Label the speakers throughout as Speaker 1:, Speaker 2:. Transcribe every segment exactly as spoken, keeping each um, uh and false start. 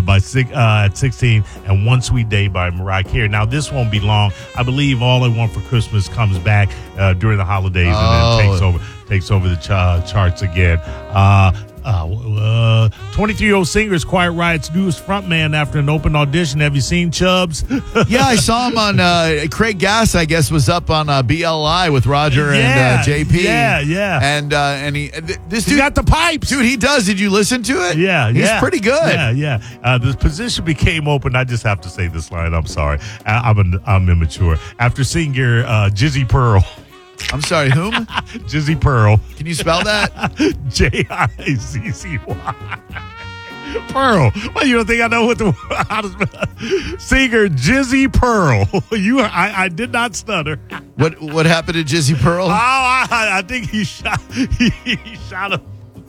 Speaker 1: by six, uh, at sixteen, and One Sweet Day by Mariah Carey. Now, this won't be long. I believe All I Want for Christmas comes back uh, during the holidays
Speaker 2: oh.
Speaker 1: and then takes over takes over the ch- charts again. Uh, uh, twenty-three-year-old singer is Quiet Riot's newest frontman after an open audition. Have you seen Chubbs?
Speaker 2: Yeah, I saw him on uh, Craig Gass, I guess, was up on uh, B L I with Roger
Speaker 1: yeah,
Speaker 2: and uh, J P.
Speaker 1: Yeah, yeah.
Speaker 2: And uh, and he th- this
Speaker 1: He
Speaker 2: dude
Speaker 1: got the pipes.
Speaker 2: Dude, he does. Did you listen to it?
Speaker 1: Yeah,
Speaker 2: He's
Speaker 1: yeah.
Speaker 2: pretty good.
Speaker 1: Yeah, yeah. Uh, the position became open. I just have to say this line. I'm sorry. I, I'm an, I'm immature. After singer uh, Jizzy Pearl.
Speaker 2: I'm sorry, whom?
Speaker 1: Jizzy Pearl.
Speaker 2: Can you spell that?
Speaker 1: J I Z Z Y. Pearl. Well, you don't think I know what the how to spell? Singer Jizzy Pearl. You, I, I did not stutter.
Speaker 2: What What happened to Jizzy Pearl?
Speaker 1: Oh, I, I think he shot. He, he shot a.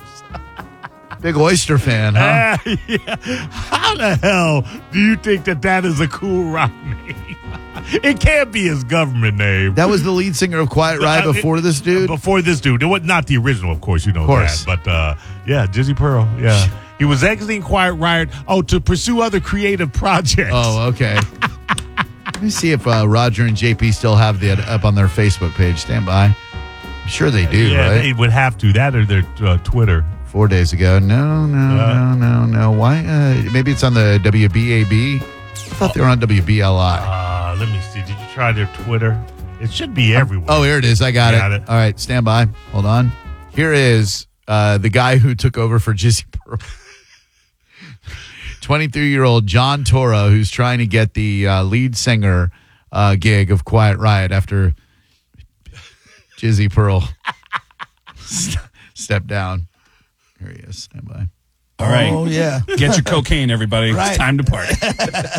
Speaker 2: Big Oyster fan, huh?
Speaker 1: Uh, yeah. How the hell do you think that that is a cool rock name? It can't be his government name.
Speaker 2: That was the lead singer of Quiet Riot before this dude?
Speaker 1: Before this dude. It was not the original, of course, you know
Speaker 2: of course.
Speaker 1: that. But, uh, yeah, Jizzy Pearl, yeah. He was exiting Quiet Riot, oh, to pursue other creative projects.
Speaker 2: Oh, okay. Let me see if uh, Roger and J P still have that up on their Facebook page. Stand by. I'm sure they do,
Speaker 1: yeah,
Speaker 2: right?
Speaker 1: They would have to. That or their uh, Twitter.
Speaker 2: Four days ago. No, no,
Speaker 1: Uh,
Speaker 2: no, no, no. Why? Uh, maybe it's on the W B A B. I thought they were on W B L I.
Speaker 1: Uh, let me see. Did you try their Twitter? It should be everywhere.
Speaker 2: Oh, here it is. I got,
Speaker 1: got
Speaker 2: it.
Speaker 1: it.
Speaker 2: All right, stand by. Hold on. Here is uh, the guy who took over for Jizzy Pearl. twenty-three-year-old John Toro, who's trying to get the uh, lead singer uh, gig of Quiet Riot after Jizzy Pearl stepped down. Here he is. Stand by.
Speaker 3: All right.
Speaker 4: Oh, yeah.
Speaker 3: Get your cocaine, everybody.
Speaker 4: Right.
Speaker 3: It's time to party.